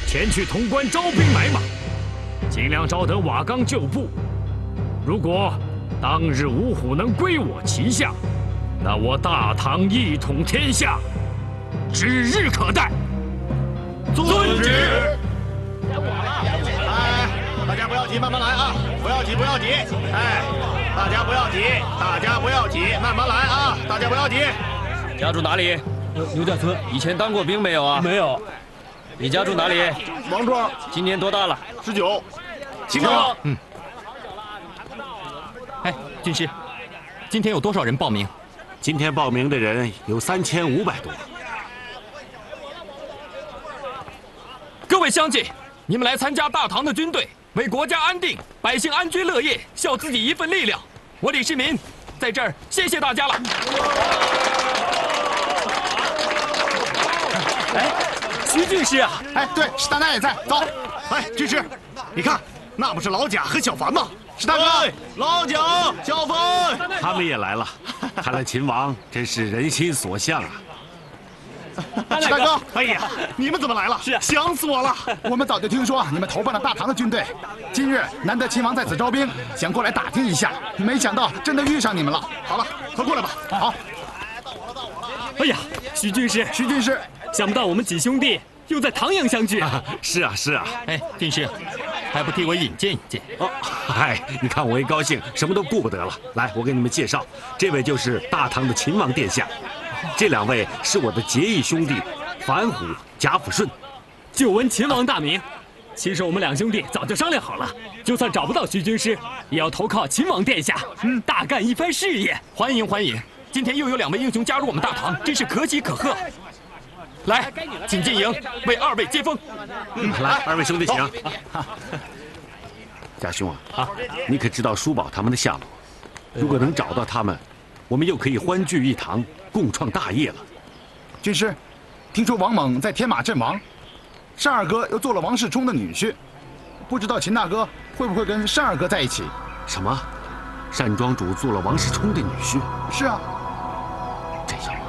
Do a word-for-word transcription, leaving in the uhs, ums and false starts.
前去潼关招兵买马，尽量招得瓦岗旧部。如果当日五虎能归我旗下，那我大唐一统天下指日可待。遵旨。 哎，大家不要急，慢慢来啊！不要急，不要急。哎，大家不要急，大家不要急，慢慢来啊！大家不要急。 家住哪里？ 牛牛家村。 以前当过兵没有啊？ 没有。 你家住哪里？ 王庄。 今年多大了？ 十九。 请坐。 嗯。哎，军师，今天有多少人报名？ 今天报名的人有三千五百多。 各位乡亲，你们来参加大唐的军队，为国家安定、百姓安居乐业，效自己一份力量。我李世民在这儿谢谢大家了。 哎，徐军师啊！ 哎，对，史大奶也在。走，哎，军师，你看，那不是老贾和小樊吗？史大哥， 老贾、小樊， 他们也来了。看来秦王真是人心所向啊！ 史大哥，哎呀，你们怎么来了？ 是啊， 想死我了！ 我们早就听说你们投奔了大唐的军队，今日难得秦王在此招兵，想过来打听一下，没想到真的遇上你们了。 好了，快过来吧。 好。 哎呀，徐军师， 徐军师， 想不到我们几兄弟又在唐阳相聚。 啊是啊，是啊。 哎，军师，还不替我引荐引荐？ 哦，嗨，你看我一高兴，什么都顾不得了。来，我给你们介绍，这位就是大唐的秦王殿下。这两位是我的结义兄弟，樊虎、贾抚顺。 久闻秦王大名，其实我们两兄弟早就商量好了，就算找不到徐军师，也要投靠秦王殿下，嗯，大干一番事业。 欢迎欢迎！今天又有两位英雄加入我们大唐，真是可喜可贺。来，请进营，为二位接风。 嗯，来，二位兄弟请。贾兄啊，啊，你可知道叔宝他们的下落？如果能找到他们，我们又可以欢聚一堂，共创大业了。 军师，听说王猛在天马阵亡，单二哥又做了王世充的女婿，不知道秦大哥会不会跟单二哥在一起？ 什么？单庄主做了王世充的女婿？ 是啊。 真有